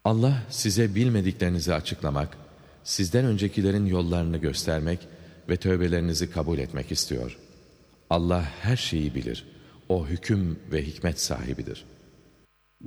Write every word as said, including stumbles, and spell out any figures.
Allah size bilmediklerinizi açıklamak, sizden öncekilerin yollarını göstermek ve tövbelerinizi kabul etmek istiyor. Allah her şeyi bilir. O hüküm ve hikmet sahibidir.